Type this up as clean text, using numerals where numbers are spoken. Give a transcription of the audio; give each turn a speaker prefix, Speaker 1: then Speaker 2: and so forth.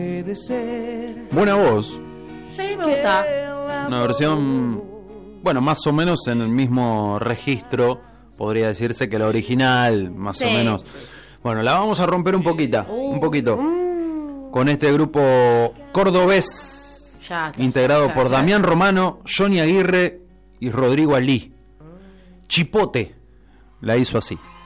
Speaker 1: Buena voz.
Speaker 2: Sí, me gusta.
Speaker 1: Una versión, bueno, más o menos en el mismo registro, podría decirse, que la original, más
Speaker 2: Sí,
Speaker 1: o menos.
Speaker 2: sí, sí.
Speaker 1: Bueno, la vamos a romper un poquito, con este grupo cordobés,
Speaker 2: Ya está,
Speaker 1: integrado
Speaker 2: ya,
Speaker 1: por
Speaker 2: ya.
Speaker 1: Damián Romano, Johnny Aguirre y Rodrigo Alí. Chipote la hizo así.